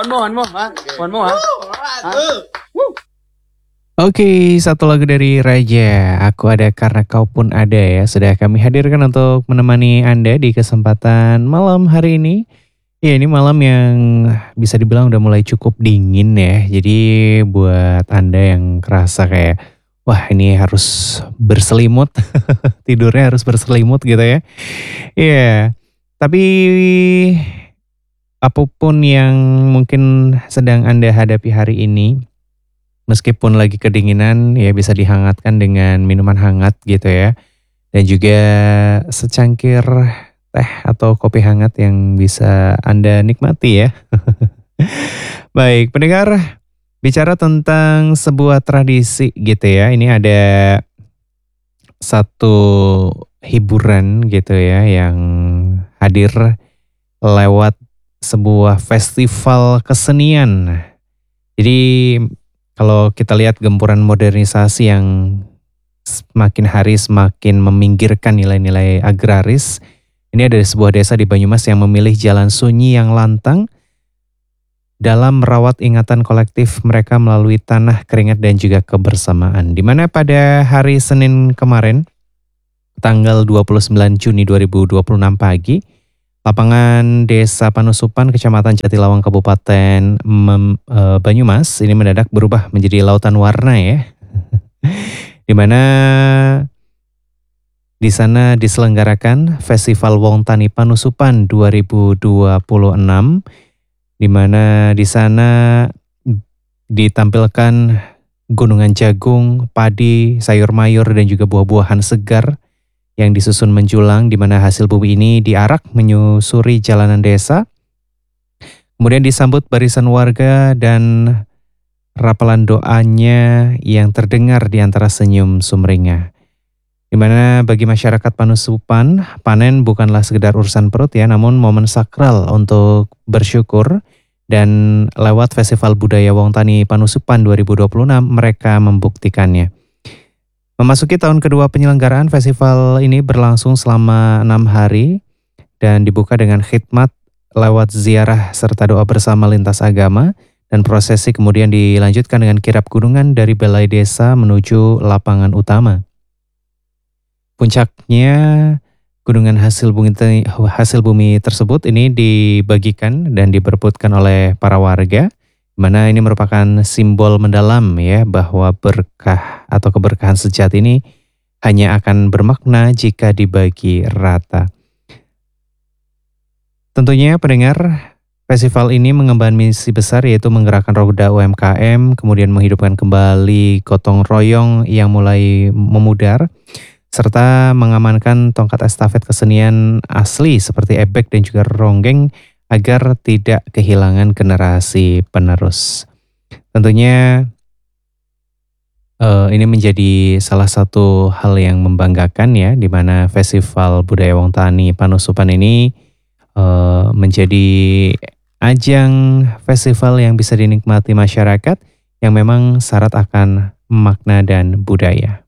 Mohon mo, ha? Mohon mo, ha? Oke, satu lagu dari Raja, Aku Ada Karena Kau Pun Ada ya. Sudah kami hadirkan untuk menemani Anda di kesempatan malam hari ini. Ya, ini malam yang bisa dibilang udah mulai cukup dingin ya. Jadi buat Anda yang kerasa kayak, wah ini harus berselimut, tidurnya harus berselimut gitu ya. Iya, tapi apapun yang mungkin sedang Anda hadapi hari ini, meskipun lagi kedinginan ya bisa dihangatkan dengan minuman hangat gitu ya. Dan juga secangkir teh atau kopi hangat yang bisa Anda nikmati ya. Baik, pendengar, bicara tentang sebuah tradisi gitu ya. Ini ada satu hiburan gitu ya yang hadir lewat sebuah festival kesenian. Jadi kalau kita lihat gempuran modernisasi yang semakin hari semakin meminggirkan nilai-nilai agraris, ini ada sebuah desa di Banyumas yang memilih jalan sunyi yang lantang dalam merawat ingatan kolektif mereka melalui tanah, keringat, dan juga kebersamaan. Di mana pada hari Senin kemarin, tanggal 29 Juni 2026 pagi, lapangan Desa Panusupan, Kecamatan Jatilawang, Kabupaten Banyumas, ini mendadak berubah menjadi lautan warna ya. Di mana di sana diselenggarakan Festival Wong Tani Panusupan 2026, di mana di sana ditampilkan gunungan jagung, padi, sayur mayur, dan juga buah-buahan segar yang disusun menjulang, di mana hasil bumi ini diarak menyusuri jalanan desa. Kemudian disambut barisan warga dan rapalan doanya yang terdengar di antara senyum sumringah. Di mana bagi masyarakat Panusupan, panen bukanlah sekedar urusan perut ya, namun momen sakral untuk bersyukur. Dan lewat Festival Budaya Wong Tani Panusupan 2026, mereka membuktikannya. Memasuki tahun kedua penyelenggaraan, festival ini berlangsung selama 6 hari dan dibuka dengan khidmat lewat ziarah serta doa bersama lintas agama, dan prosesi kemudian dilanjutkan dengan kirap gunungan dari balai desa menuju lapangan utama. Puncaknya gunungan hasil bumi tersebut ini dibagikan dan diperebutkan oleh para warga, mana ini merupakan simbol mendalam ya bahwa berkah atau keberkahan sejati ini hanya akan bermakna jika dibagi rata. Tentunya pendengar, festival ini mengemban misi besar yaitu menggerakkan roda UMKM, kemudian menghidupkan kembali gotong royong yang mulai memudar, serta mengamankan tongkat estafet kesenian asli seperti ebek dan juga ronggeng agar tidak kehilangan generasi penerus. Tentunya ini menjadi salah satu hal yang membanggakan ya, di mana Festival Budaya Wong Tani Panusupan ini menjadi ajang festival yang bisa dinikmati masyarakat yang memang syarat akan makna dan budaya.